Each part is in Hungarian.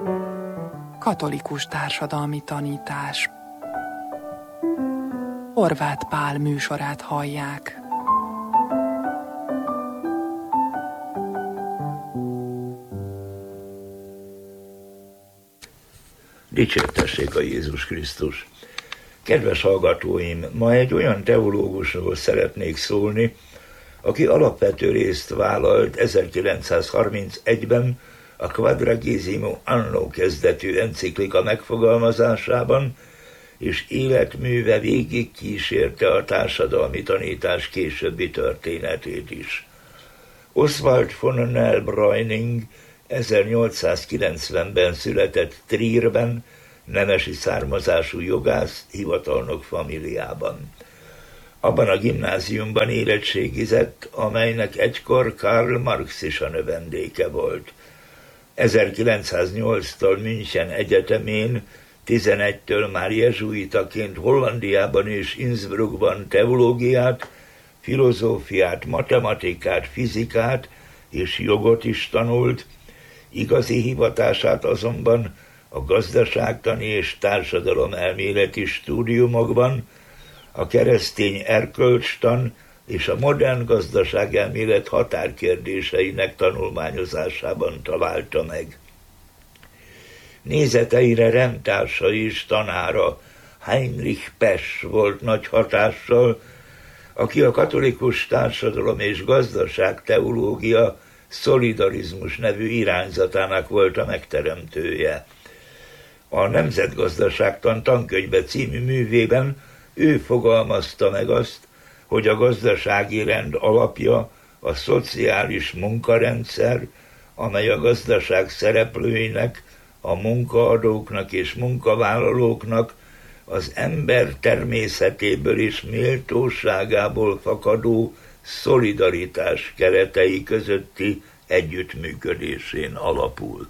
Katolikus társadalmi tanítás. Horváth Pál műsorát hallják. Dicsértessék a Jézus Krisztus! Kedves hallgatóim, ma egy olyan teológusról szeretnék szólni, aki alapvető részt vállalt 1931-ben a Quadragesimo Anno kezdetű enciklika megfogalmazásában, és életműve végig kísérte a társadalmi tanítás későbbi történetét is. Oswald von Neubräuning 1890-ben született Trierben, nemesi származású jogász, hivatalnok familiában. Abban a gimnáziumban érettségizett, amelynek egykor Karl Marx is a növendéke volt. 1908-tól München Egyetemén, 11-től már jezsuitaként Hollandiában és Innsbruckban teológiát, filozófiát, matematikát, fizikát és jogot is tanult, igazi hivatását azonban a gazdaságtani és társadalomelméleti stúdiumokban, a keresztény erkölcstan és a modern gazdaságelmélet határkérdéseinek tanulmányozásában találta meg. Nézeteire rendtársa és tanára Heinrich Pesch volt nagy hatással, aki a katolikus társadalom és gazdaság teológia szolidarizmus nevű irányzatának volt a megteremtője. A Nemzetgazdaságtan tankönyve című művében ő fogalmazta meg azt, hogy a gazdasági rend alapja a szociális munkarendszer, amely a gazdaság szereplőinek, a munkaadóknak és munkavállalóknak az ember természetéből és méltóságából fakadó szolidaritás keretei közötti együttműködésén alapul.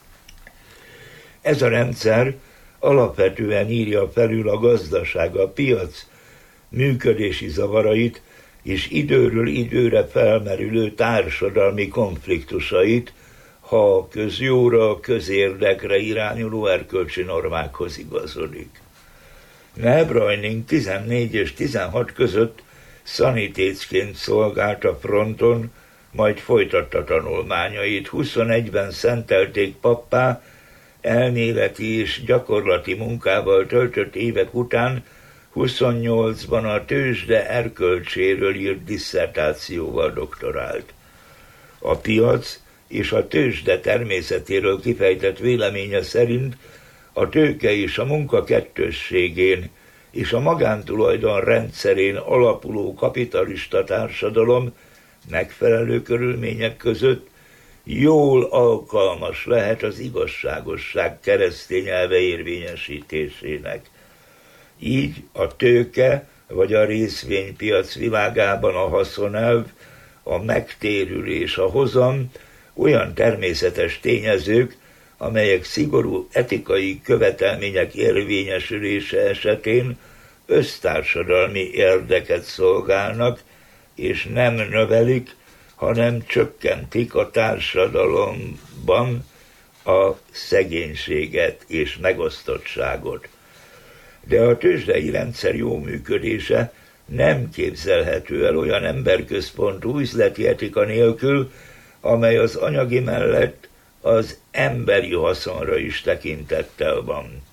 Ez a rendszer alapvetően írja felül a gazdaság, a piac működési zavarait és időről időre felmerülő társadalmi konfliktusait, ha a közjóra, közérdekre irányuló erkölcsi normákhoz igazodik. Neubräuning 14 és 16 között szanitécként szolgált a fronton, majd folytatta tanulmányait. 21-ben szentelték pappá, elméleti és gyakorlati munkával töltött évek után 28-ban a tőzsde erkölcséről írt disszertációval doktorált. A piac és a tőzsde természetéről kifejtett véleménye szerint a tőke és a munka kettősségén és a magántulajdon rendszerén alapuló kapitalista társadalom megfelelő körülmények között jól alkalmas lehet az igazságosság keresztény elve érvényesítésének. Így a tőke vagy a részvénypiac világában a haszonelv, a megtérülés, a hozam olyan természetes tényezők, amelyek szigorú etikai követelmények érvényesülése esetén össztársadalmi érdeket szolgálnak, és nem növelik, hanem csökkentik a társadalomban a szegénységet és megosztottságot. De a tőzsdei rendszer jó működése nem képzelhető el olyan emberközpontú üzleti etika nélkül, amely az anyagi mellett az emberi haszonra is tekintettel van.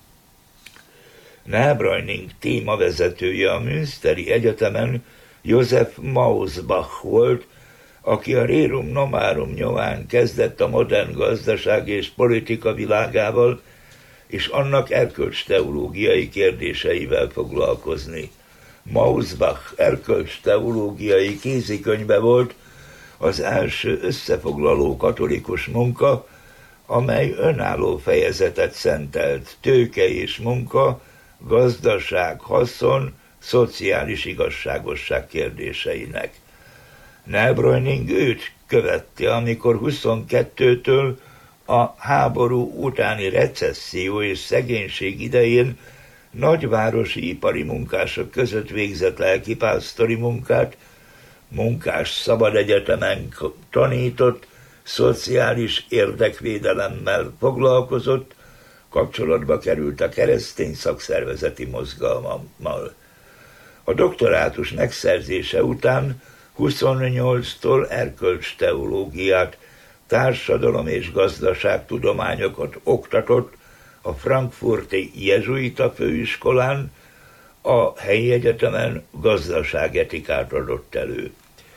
Neubräuning témavezetője a Münsteri Egyetemen Josef Mausbach volt, aki a Rerum Novarum nyomán kezdett a modern gazdaság és politika világával és annak erkölcsteológiai kérdéseivel foglalkozni. Mausbach erkölcsteológiai kézikönyve volt az első összefoglaló katolikus munka, amely önálló fejezetet szentelt tőke és munka, gazdaság, haszon, szociális igazságosság kérdéseinek. Neubräuning őt követte, amikor 22-től a háború utáni recesszió és szegénység idején nagyvárosi ipari munkások között végzett lelkipásztori munkát, munkás szabad egyetemen tanított, szociális érdekvédelemmel foglalkozott, kapcsolatba került a keresztény szakszervezeti mozgalommal. A doktorátus megszerzése után 28-tól erkölcsteológiát, társadalom- és gazdaságtudományokat oktatott a frankfurti jezsuita főiskolán, a helyi egyetemen gazdaságetikát adott elő.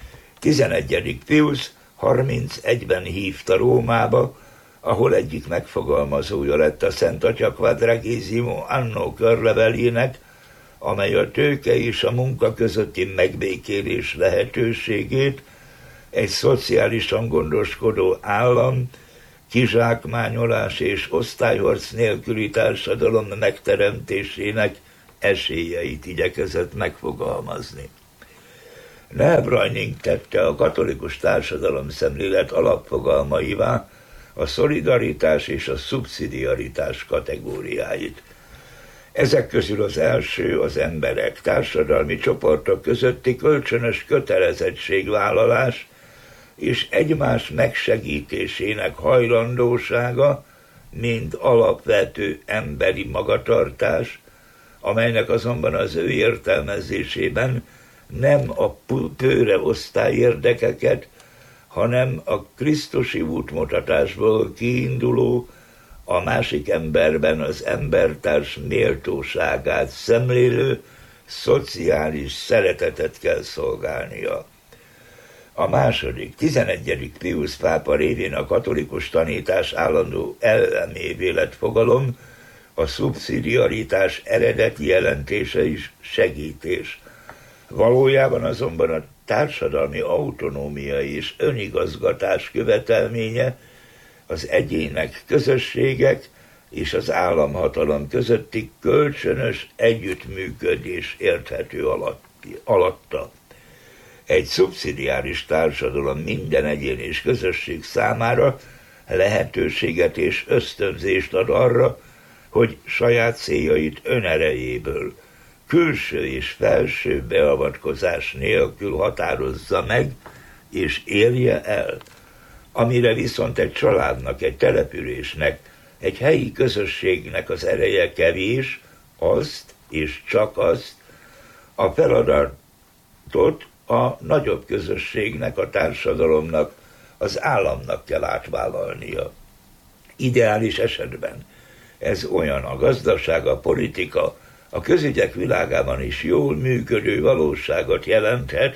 11. Pius 31-ben hívta Rómába, ahol egyik megfogalmazója lett a Szent Atya Quadragesimo Anno körlevelének, amely a tőke és a munka közötti megbékélés lehetőségét egy szociálisan gondoskodó állam, kizsákmányolás és osztályharc nélküli társadalom megteremtésének esélyeit igyekezett megfogalmazni. Nell Branning tette a katolikus társadalom szemlélet alapfogalmaivá a szolidaritás és a szubszidiaritás kategóriáit. Ezek közül az első az emberek, társadalmi csoportok közötti kölcsönös kötelezettségvállalás és egymás megsegítésének hajlandósága, mint alapvető emberi magatartás, amelynek azonban az ő értelmezésében nem a pőre osztály érdekeket, hanem a krisztusi útmutatásból kiinduló, a másik emberben az embertárs méltóságát szemlélő szociális szeretetet kell szolgálnia. A második, 11. Pius pápa révén a katolikus tanítás állandó elemévé lett fogalom, a szubszidiaritás eredeti jelentése is segítés. Valójában azonban a társadalmi autonómia és önigazgatás követelménye az egyének, közösségek és az államhatalom közötti kölcsönös együttműködés érthető alatta. Egy szubszidiáris társadalom minden egyén és közösség számára lehetőséget és ösztönzést ad arra, hogy saját céljait önerejéből, külső és felső beavatkozás nélkül határozza meg és érje el, amire viszont egy családnak, egy településnek, egy helyi közösségnek az ereje kevés, azt és csak azt a feladatot a nagyobb közösségnek, a társadalomnak, az államnak kell átvállalnia. Ideális esetben ez olyan a gazdaság, a politika, a közügyek világában is jól működő valóságot jelenthet,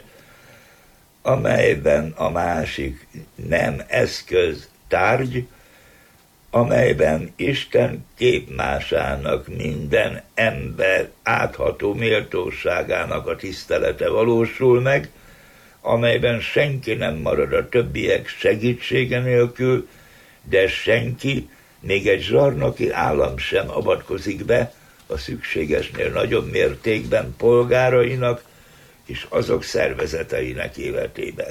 amelyben a másik nem eszköz, tárgy, amelyben Isten képmásának, minden ember átható méltóságának a tisztelete valósul meg, amelyben senki nem marad a többiek segítsége nélkül, de senki, még egy zsarnoki állam sem avatkozik be a szükségesnél nagyobb mértékben polgárainak és azok szervezeteinek életébe.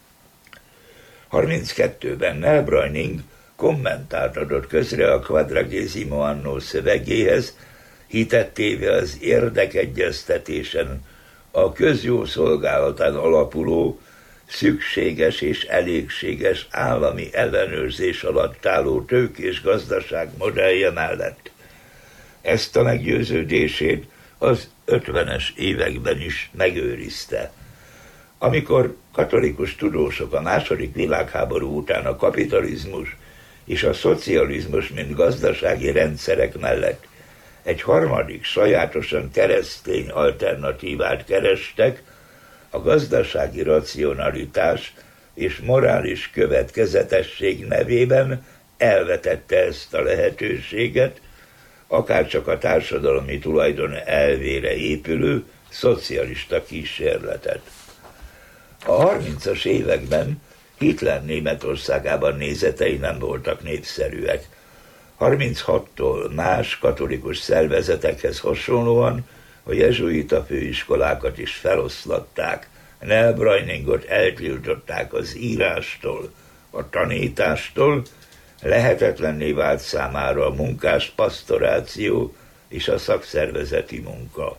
32-ben Nell Branning kommentárt adott közre a Quadragesimo Anno szövegéhez, hitettéve az érdekegyeztetésen a közjó szolgálatán alapuló, szükséges és elégséges állami ellenőrzés alatt álló tőkés gazdaság modellje mellett. Ezt a meggyőződését az 50-es években is megőrizte. Amikor katolikus tudósok a második világháború után a kapitalizmus és a szocializmus, mint gazdasági rendszerek mellett egy harmadik, sajátosan keresztény alternatívát kerestek, a gazdasági racionalitás és morális következetesség nevében elvetette ezt a lehetőséget, akárcsak a társadalmi tulajdon elvére épülő szocialista kísérletet. A 30-as években Hitler Németországában nézetei nem voltak népszerűek. 36-tól más katolikus szervezetekhez hasonlóan a jezsuita főiskolákat is feloszlatták, Nell Branningot eltiltották az írástól, a tanítástól, lehetetlenné vált számára a munkás pasztoráció és a szakszervezeti munka.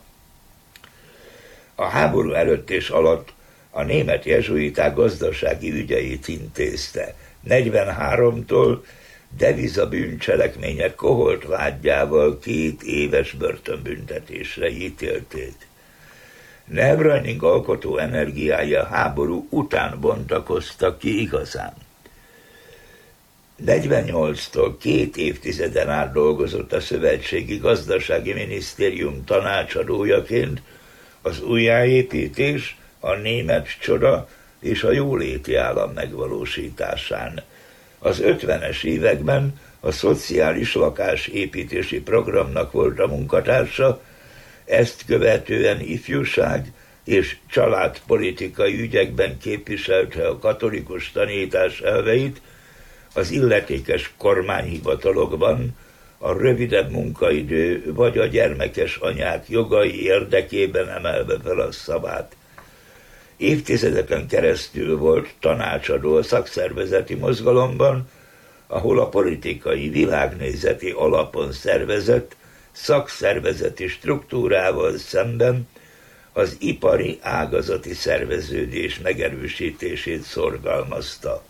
A háború előtt és alatt a német jezsuiták gazdasági ügyeit intézte, 43-tól devizabűncselekmények koholt vádjával 2 éves börtönbüntetésre ítélték. Nebrajning alkotó energiája háború után bontakoztak ki igazán. 48-tól 2 évtizeden át dolgozott a Szövetségi Gazdasági Minisztérium tanácsadójaként az újjáépítés, a német csoda és a jóléti állam megvalósításán. Az 50-es években a szociális lakásépítési programnak volt a munkatársa, ezt követően ifjúság és családpolitikai ügyekben képviselte a katolikus tanítás elveit, az illetékes kormányhivatalokban a rövidebb munkaidő vagy a gyermekes anyák jogai érdekében emelve fel a szavát. Évtizedeken keresztül volt tanácsadó a szakszervezeti mozgalomban, ahol a politikai világnézeti alapon szervezett szakszervezeti struktúrával szemben az ipari ágazati szerveződés megerősítését szorgalmazta.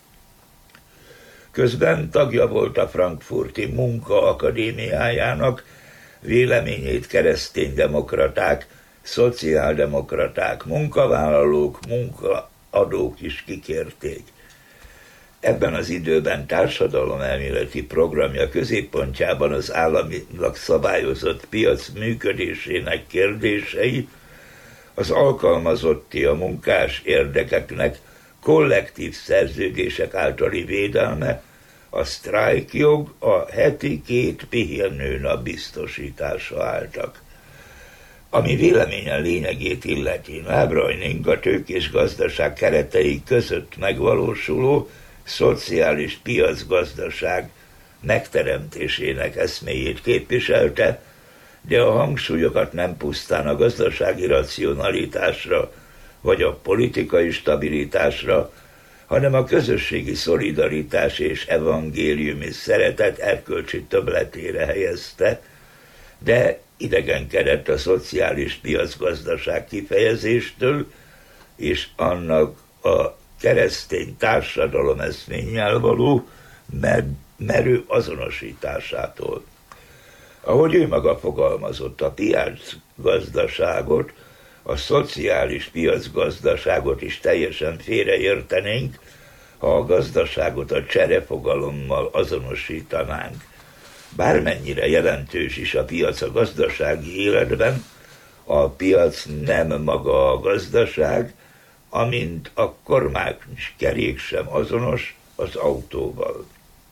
Közben tagja volt a Frankfurti Munkaakadémiájának, véleményét kereszténydemokraták, szociáldemokraták, munkavállalók, munkaadók is kikérték. Ebben az időben társadalomelméleti programja középpontjában az államilag szabályozott piac működésének kérdései, az alkalmazotti a munkás érdekeknek kollektív szerződések általi védelme, a sztrájkjog, a heti 2 pihenőnap biztosítása álltak. Ami véleményen lényegét illeti, Nebrajning a tőkés gazdaság keretei között megvalósuló szociális piacgazdaság megteremtésének eszméjét képviselte, de a hangsúlyokat nem pusztán a gazdasági racionalitásra vagy a politikai stabilitásra, hanem a közösségi szolidaritás és evangéliumi szeretet erkölcsi többletére helyezte, de idegenkedett a szociális piacgazdaság kifejezéstől és annak a keresztény társadalom eszménnyel való merő azonosításától. Ahogy ő maga fogalmazott, a piacgazdaságot, a szociális piacgazdaságot is teljesen félreértenénk, ha a gazdaságot a cserefogalommal azonosítanánk. Bármennyire jelentős is a piac a gazdasági életben, a piac nem maga a gazdaság, amint a kormánykerék sem azonos az autóval.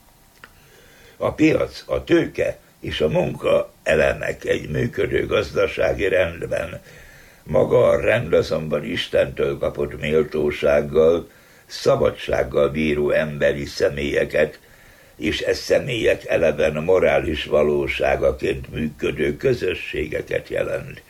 A piac, a tőke és a munka elemek egy működő gazdasági rendben. Maga a rend azonban Istentől kapott méltósággal, szabadsággal bíró emberi személyeket, és e személyek eleven morális valóságaként működő közösségeket jelent.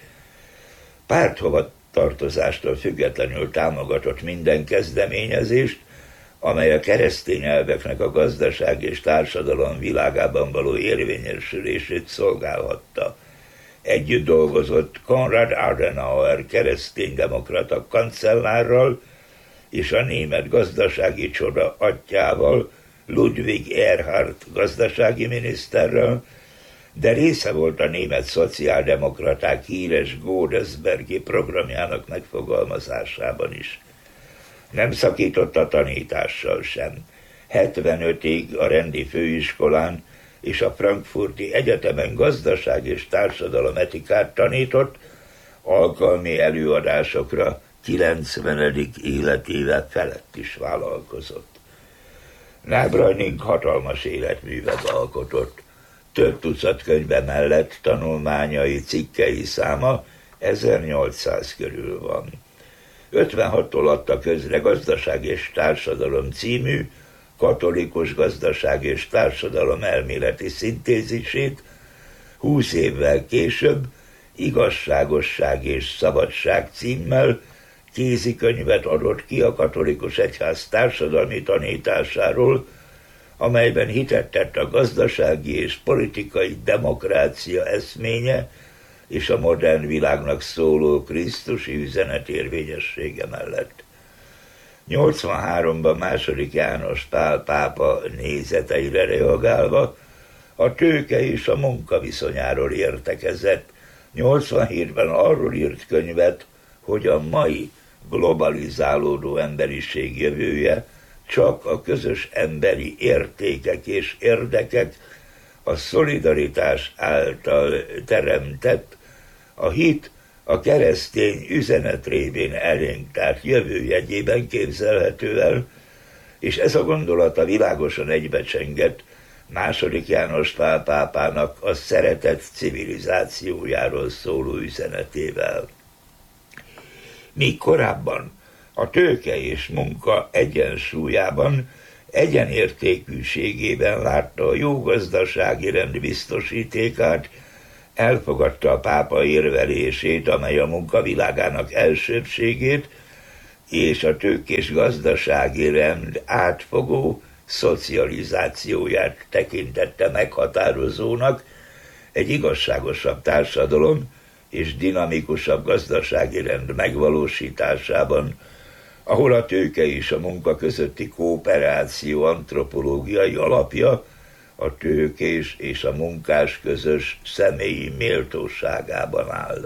Párthovatartozástól függetlenül támogatott minden kezdeményezést, amely a keresztény elveknek a gazdaság és társadalom világában való érvényesülését szolgálhatta. Együtt dolgozott Konrad Adenauer kereszténydemokrata kancellárral és a német gazdasági csoda atyjával, Ludwig Erhard gazdasági miniszterrel, de része volt a német szociáldemokraták híres Godesbergi programjának megfogalmazásában is. Nem szakított a tanítással sem. 75-ig a rendi főiskolán és a Frankfurti Egyetemen gazdaság és társadalometikát tanított, alkalmi előadásokra 90. életéve felett is vállalkozott. Nebrajning hatalmas életművet alkotott. Több tucat könyve mellett tanulmányai, cikkei száma 1800 körül van. 56-tól adta közre Gazdaság és Társadalom című katolikus gazdaság és társadalom elméleti szintézisét, 20 évvel később Igazságosság és Szabadság címmel kézikönyvet adott ki a katolikus egyház társadalmi tanításáról, amelyben hitet tett a gazdasági és politikai demokrácia eszménye és a modern világnak szóló krisztusi üzenet érvényessége mellett. 83-ban II. János Pál pápa nézeteire reagálva a tőke és a munka viszonyáról értekezett. 87-ben arról írt könyvet, hogy a mai globalizálódó emberiség jövője csak a közös emberi értékek és érdekek, a szolidaritás által teremtett, a hit, a keresztény üzenet révén elénk tárt jövőjegyében képzelhető el, és ez a gondolata világosan egybecsengett II. János Pál pápának a szeretet civilizációjáról szóló üzenetével. Míg korábban a tőke és munka egyensúlyában, egyenértékűségében látta a jó gazdasági rend biztosítékát, elfogadta a pápa érvelését, amely a munkavilágának elsőbbségét és a tőkés gazdasági rend átfogó szocializációját tekintette meghatározónak egy igazságosabb társadalom és dinamikusabb gazdasági rend megvalósításában, ahol a tőke és a munka közötti kooperáció antropológiai alapja a tőkés és a munkás közös személyi méltóságában áll.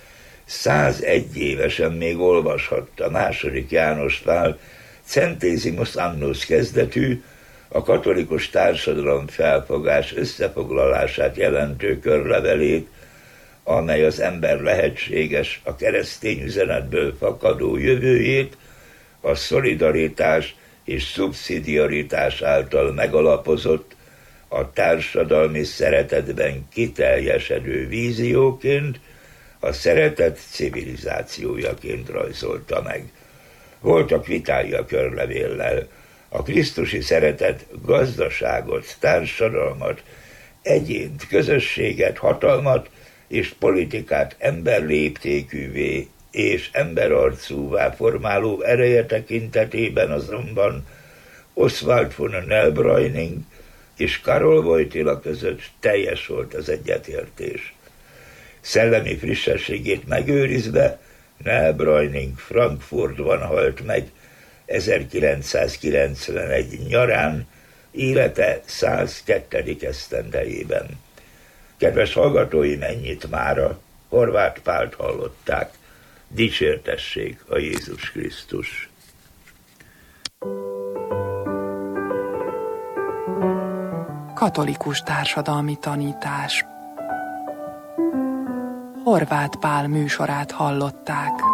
101 évesen még olvashatta II. János Pál Centesimus Annus kezdetű, a katolikus társadalom felfogás összefoglalását jelentő körlevelét, amely az ember lehetséges, a keresztény üzenetből fakadó jövőjét a szolidaritás és szubszidiaritás által megalapozott, a társadalmi szeretetben kiteljesedő vízióként, a szeretet civilizációjaként rajzolta meg. Voltak vitái a körlevéllel. A krisztusi szeretet gazdaságot, társadalmat, egyént, közösséget, hatalmat és politikát emberléptékűvé és emberarcúvá formáló ereje tekintetében azonban Oswald von Neubräuning és Karol Wojtyla között teljes volt az egyetértés. Szellemi frissességét megőrizve Neubräuning Frankfurtban halt meg 1991 nyarán, élete 102. esztendejében. Kedves hallgatóim, ennyit mára. Horváth Pált hallották. Dicsértessék a Jézus Krisztus! Katolikus társadalmi tanítás. Horváth Pál műsorát hallották.